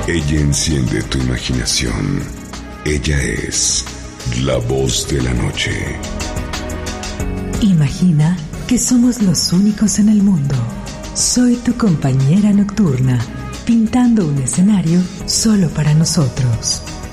Ella enciende tu imaginación. Ella es la voz de la noche. Imagina que somos los únicos en el mundo. Soy tu compañera nocturna, pintando un escenario solo para nosotros.